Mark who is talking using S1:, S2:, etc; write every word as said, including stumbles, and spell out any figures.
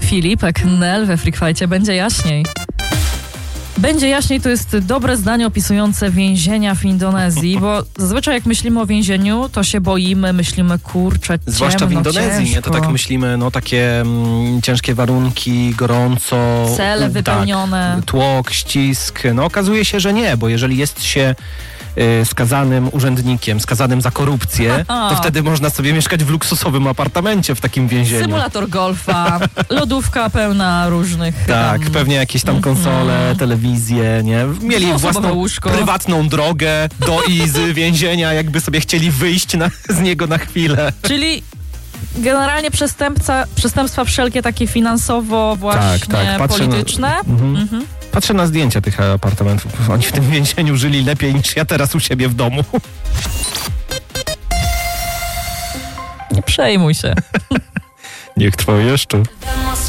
S1: Filipek Nel we Freak Fight'cie. Będzie jaśniej. Będzie jaśniej to jest dobre zdanie opisujące więzienia w Indonezji, bo zazwyczaj jak myślimy o więzieniu, to się boimy, myślimy kurczę, ciemno,
S2: zwłaszcza w Indonezji,
S1: ciężko.
S2: nie? To tak myślimy, no takie mm, ciężkie warunki, gorąco.
S1: Cele wypełnione.
S2: Tak, tłok, ścisk. No okazuje się, że nie, bo jeżeli jest się y, skazanym urzędnikiem, skazanym za korupcję, to wtedy można sobie mieszkać w luksusowym apartamencie w takim więzieniu.
S1: Symulator golfa, lodówka pełna różnych...
S2: Tak,
S1: tam,
S2: pewnie jakieś tam konsole,
S1: mm.
S2: telewizje, nie? Mieli
S1: Dwuosobowe
S2: własną
S1: łóżko.
S2: prywatną drogę do i z więzienia, jakby sobie chcieli wyjść na, z niego na chwilę.
S1: Czyli generalnie przestępca, przestępstwa wszelkie takie finansowo właśnie
S2: Tak, tak, patrzę na-
S1: polityczne.
S2: Mhm.
S1: Mhm.
S2: Patrzę na zdjęcia tych apartamentów. Oni w tym więzieniu żyli lepiej niż ja teraz u siebie w domu.
S1: Nie przejmuj się.
S2: Niech trwa jeszcze.